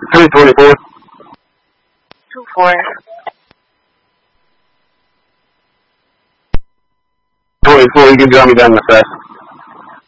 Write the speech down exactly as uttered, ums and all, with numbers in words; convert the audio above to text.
three twenty-four. two four. twenty-four, you can drop me down the fast.